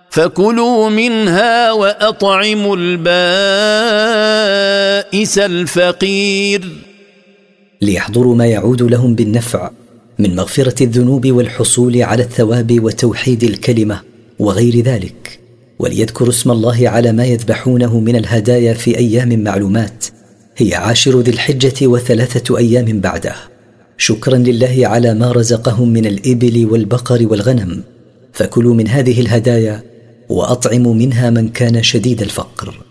فكلوا منها وأطعموا البائس الفقير. ليحضروا ما يعود لهم بالنفع من مغفرة الذنوب والحصول على الثواب وتوحيد الكلمة وغير ذلك، وليذكروا اسم الله على ما يذبحونه من الهدايا في أيام معلومات هي 10 ذي الحجة و3 أيام بعده، شكرا لله على ما رزقهم من الإبل والبقر والغنم. فكلوا من هذه الهدايا وأطعموا منها من كان شديد الفقر.